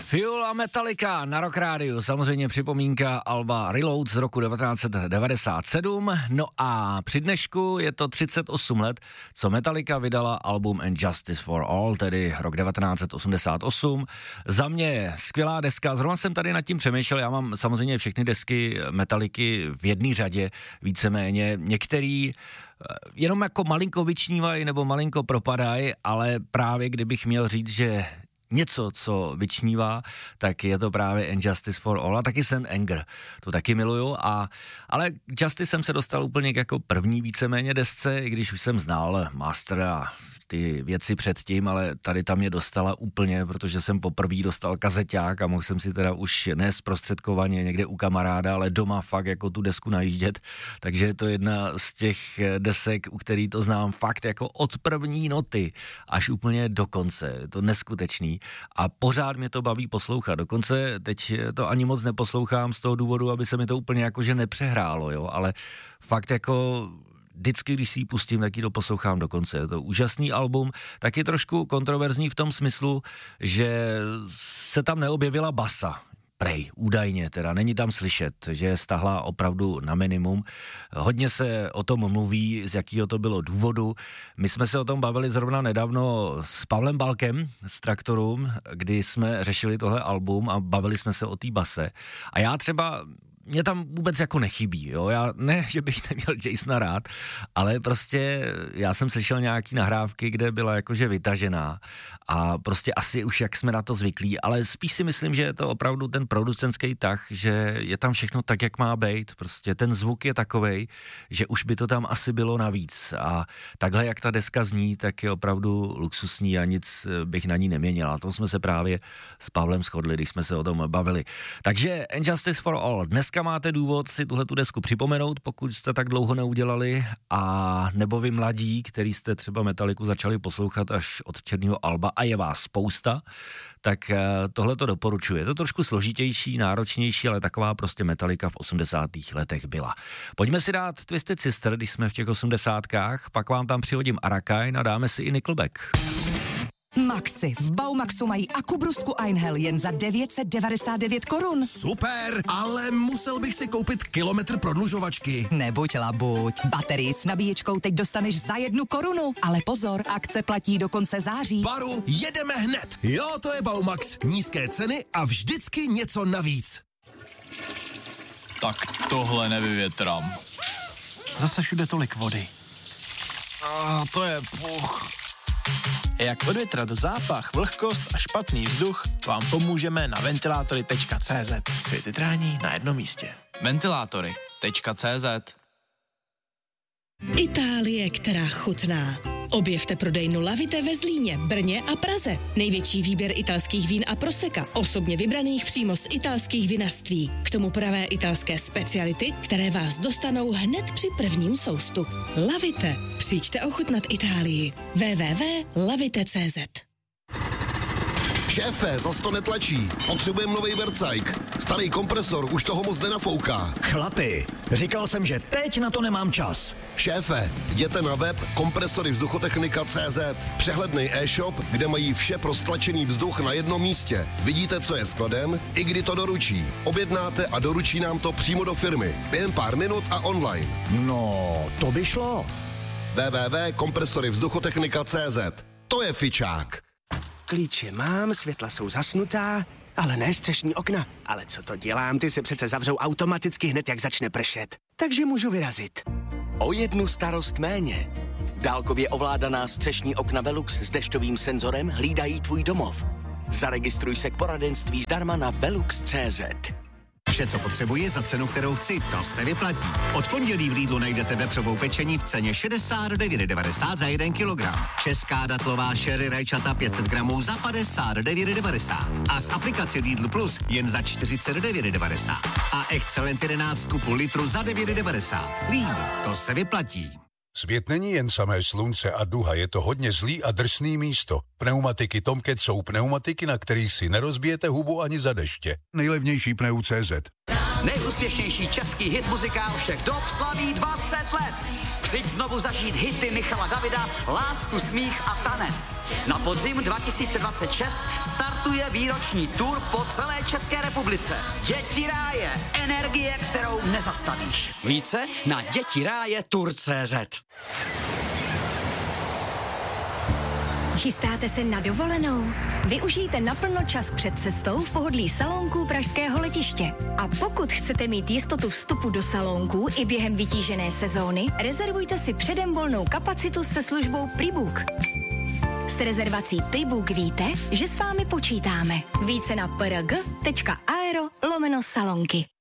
Fuel a Metallica na Rock Rádiu, samozřejmě připomínka alba Reload z roku 1997, no a při dnešku je to 38 let, co Metallica vydala album And Justice for All, tedy rok 1988. Za mě skvělá deska, zrovna jsem tady nad tím přemýšlel, já mám samozřejmě všechny desky Metallicy v jedné řadě, víceméně, některý jenom jako malinko vyčnívají nebo malinko propadají, ale právě kdybych měl říct, že něco, co vyčnívá, tak je to právě And Justice for All a taky St. Anger. To taky miluju, ale k Justice jsem se dostal úplně jako první víceméně desce, i když už jsem znal Master a ty věci předtím, ale tady tam mě dostala úplně, protože jsem poprvé dostal kazeťák a mohl jsem si teda už ne zprostředkovaně někde u kamaráda, ale doma fakt jako tu desku najíždět, takže je to jedna z těch desek, u který to znám fakt jako od první noty až úplně do konce, je to neskutečný a pořád mě to baví poslouchat, dokonce teď to ani moc neposlouchám z toho důvodu, aby se mi to úplně jakože nepřehrálo, jo, ale fakt jako vždycky, když si ji pustím, tak ji doposlouchám do konce. Je to úžasný album, taky trošku kontroverzní v tom smyslu, že se tam neobjevila basa. Prej, údajně, teda není tam slyšet, že je stáhla opravdu na minimum. Hodně se o tom mluví, z jakého to bylo důvodu. My jsme se o tom bavili zrovna nedávno s Pavlem Balkem z Traktorum, kdy jsme řešili tohle album a bavili jsme se o té base. A já třeba mě tam vůbec jako nechybí, jo, já ne, že bych neměl Jasona rád, ale prostě já jsem slyšel nějaký nahrávky, kde byla jakože vytažená a prostě asi už jak jsme na to zvyklí, ale spíš si myslím, že je to opravdu ten producentský tah, že je tam všechno tak, jak má být, prostě ten zvuk je takovej, že už by to tam asi bylo navíc a takhle, jak ta deska zní, tak je opravdu luxusní a nic bych na ní neměnil a to jsme se právě s Pavlem shodli, když jsme se o tom bavili. Takže And Justice for All, dneska máte důvod si tuhletu desku připomenout, pokud jste tak dlouho neudělali, a nebo vy mladí, který jste třeba Metalliku začali poslouchat až od černého alba a je vás spousta, tak tohle to doporučuji. Je to trošku složitější, náročnější, ale taková prostě Metallica v 80. letech byla. Pojďme si dát Twisted Sister, když jsme v těch 80kách, pak vám tam přihodím Arakain a dáme si i Nickelback. Maxi. V Baumaxu mají akubrusku Einhell jen za 999 korun. Super, ale musel bych si koupit kilometr prodlužovačky. Nebuď labuť. Baterii s nabíječkou teď dostaneš za 1 korunu. Ale pozor, akce platí do konce září. Baru, jedeme hned. Jo, to je Baumax. Nízké ceny a vždycky něco navíc. Tak tohle nevyvětrám. Zase všude tolik vody. To je puch. Jak odvětrat zápach, vlhkost a špatný vzduch, vám pomůžeme na ventilátory.cz. Světytrání na jednom místě. Ventilátory.cz. Itálie, která chutná. Objevte prodejnu Lavite ve Zlíně, Brně a Praze. Největší výběr italských vín a proseka, osobně vybraných přímo z italských vinařství. K tomu pravé italské speciality, které vás dostanou hned při prvním soustu. Lavite. Přijďte ochutnat Itálii. www.lavite.cz. Šéfe, zas to netlačí. Potřebujeme nový vercajk. Starý kompresor už toho moc nenafouká. Chlapi, říkal jsem, že teď na to nemám čas. Šéfe, jděte na web kompresoryvzduchotechnika.cz. Přehledný e-shop, kde mají vše pro stlačený vzduch na jednom místě. Vidíte, co je skladem, i kdy to doručí. Objednáte a doručí nám to přímo do firmy. Během pár minut a online. No, to by šlo. www.kompresoryvzduchotechnika.cz. To je fičák. Klíče mám, světla jsou zasnutá, ale ne střešní okna. Ale co to dělám, ty se přece zavřou automaticky hned, jak začne pršet. Takže můžu vyrazit. O jednu starost méně. Dálkově ovládaná střešní okna Velux s dešťovým senzorem hlídají tvůj domov. Zaregistruj se k poradenství zdarma na velux.cz. Vše, co potřebuji za cenu, kterou chci, to se vyplatí. Od pondělí v Lidlu najdete vepřovou pečení v ceně 69,90 za 1 kilogram. Česká datlová sherry rajčata 500 gramů za 59,90. A z aplikaci Lidl Plus jen za 49,90. A Excellent 11 kupu litru za 9,90. Lidl, to se vyplatí. Svět není jen samé slunce a duha, je to hodně zlý a drsný místo. Pneumatiky Tomcat jsou pneumatiky, na kterých si nerozbijete hubu ani za deště. Nejlevnější Pneu.cz. Nejúspěšnější český hit muzikál všech dob slaví 20 let. Přijď znovu zažít hity Michala Davida, Lásku, smích a tanec. Na podzim 2026 s startuje výroční tour po celé České republice. Děti ráje, energie, kterou nezastavíš. Více na dětirájetur.cz. Chystáte se na dovolenou? Využijte naplno čas před cestou v pohodlí salónků pražského letiště. A pokud chcete mít jistotu vstupu do salónků i během vytížené sezóny, rezervujte si předem volnou kapacitu se službou Prebook. S rezervací Prebook víte, že s vámi počítáme. Více na prg.aero/salonky.